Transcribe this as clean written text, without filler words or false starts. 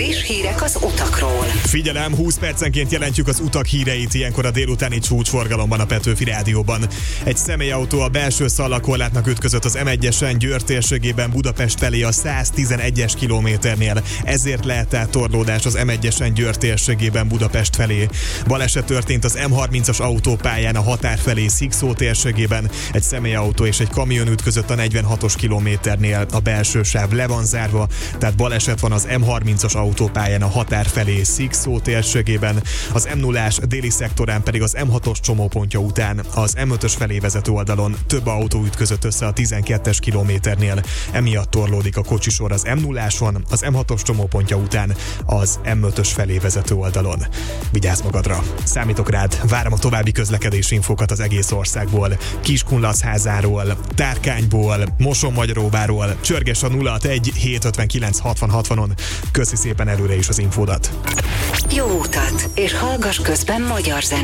És hírek az utakról. Figyelem, 20 percenként jelentjük az utak híreit, ilyenkor a délutáni csúcsforgalomban a Petőfi Rádióban. Egy személyautó a belső szalakorlátnak ütközött az M1-esen Győr térségében Budapest felé a 111-es kilométernél. Ezért lehet át torlódás az M1-esen Győr térségében Budapest felé. Baleset történt az M30-as autópályán a határ felé Szikszó térségében. Egy személyautó és egy kamion ütközött a 46-os kilométernél. A belső sáv le van zárva, tehát baleset van az M30-as autópályán a határ felé Szikszó térségében, az M0-ás déli szektorán pedig az M6-os csomópontja után az M5-ös felé vezető oldalon több autó ütközött össze a 12-es kilométernél. Emiatt torlódik a kocsisor az M0-áson, az M6-os csomópontja után az M5-ös felé vezető oldalon. Vigyázz magadra! Számítok rád, várom a további közlekedési infókat az egész országból. Kiskunlaszházáról, Tárkányból, Mosonmagyaróváról, csörges a 061 759 60 60-on. Köszi szépen előre is az infódat. Jó utat, és hallgass közben magyar zenét.